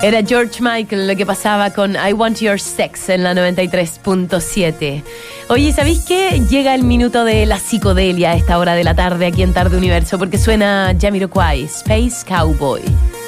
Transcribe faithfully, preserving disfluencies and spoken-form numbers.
Era George Michael lo que pasaba con I Want Your Sex en la noventa y tres punto siete. Oye, ¿sabéis qué? Llega el minuto de la psicodelia a esta hora de la tarde aquí en Tarde Universo, porque suena Jamiroquai, Space Cowboy.